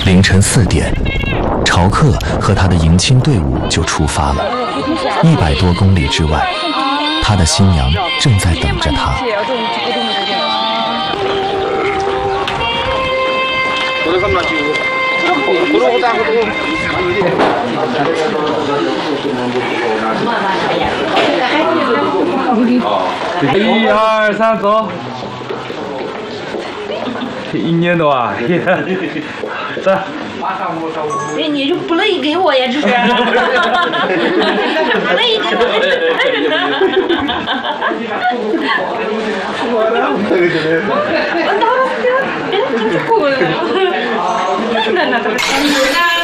凌晨4点，朝客和他的迎亲队伍就出发了。100多公里之外，他的新娘正在等着他。 1、2、3，走。1年多啊，走。 哎，你就不累给我呀，这是。不累给我。我当时别人真是过了。